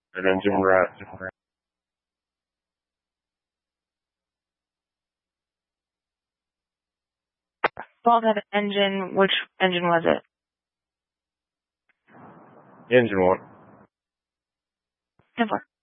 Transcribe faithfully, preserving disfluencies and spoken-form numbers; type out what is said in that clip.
An engine rat. twelve had an engine. Which engine was it? Engine one. ten four.